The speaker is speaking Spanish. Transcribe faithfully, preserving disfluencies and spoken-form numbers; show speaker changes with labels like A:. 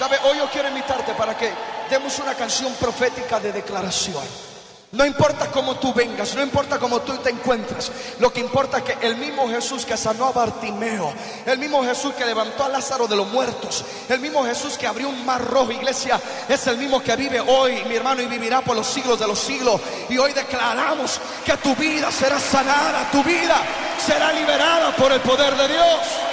A: ¿Sabe? Hoy yo quiero invitarte para que demos una canción profética de declaración. No importa cómo tú vengas, no importa cómo tú te encuentres. Lo que importa es que el mismo Jesús que sanó a Bartimeo, el mismo Jesús que levantó a Lázaro de los muertos, el mismo Jesús que abrió un mar rojo, iglesia, es el mismo que vive hoy, mi hermano, y vivirá por los siglos de los siglos. Y hoy declaramos que tu vida será sanada, tu vida será liberada por el poder de Dios.